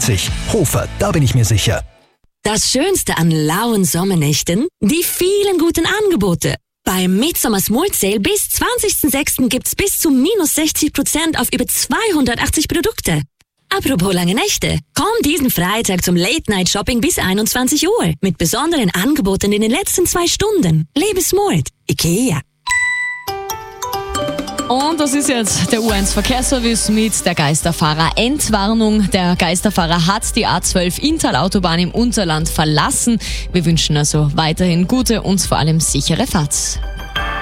365. Hofer, da bin ich mir sicher. Das Schönste an lauen Sommernächten? Die vielen guten Angebote. Beim Midsummer Smart Sale bis 20.06. gibt's bis zu minus 60% auf über 280 Produkte. Apropos lange Nächte. Komm diesen Freitag zum Late-Night-Shopping bis 21 Uhr mit besonderen Angeboten in den letzten 2 Stunden. Lebe smart. IKEA. Und das ist jetzt der U1 Verkehrsservice mit der Geisterfahrer-Entwarnung. Der Geisterfahrer hat die A12 Inntal-Autobahn im Unterland verlassen. Wir wünschen also weiterhin gute und vor allem sichere Fahrt.